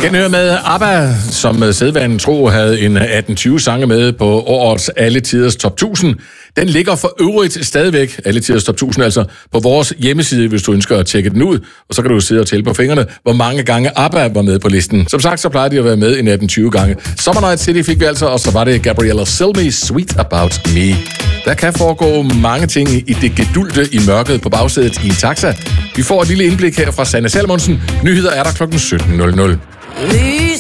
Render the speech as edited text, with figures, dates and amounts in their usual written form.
Skal høre med ABBA, som sædvanen tro havde en 18-20 sange med på årets Alle Tiders Top 1000. Den ligger for øvrigt stadigvæk, Alle Tiders Top 1000, altså på vores hjemmeside, hvis du ønsker at tjekke den ud. Og så kan du sidde og tælle på fingrene, hvor mange gange ABBA var med på listen. Som sagt, så plejer de at være med en 18-20 gange. Summer Night City fik vi altså, og så var det Gabriella Cilmi, Sweet About Me. Der kan foregå mange ting i det gedulte i mørket på bagsædet i en taxa. Vi får et lille indblik her fra Sanne Salomonsen. Nyheder er der kl. 17.00.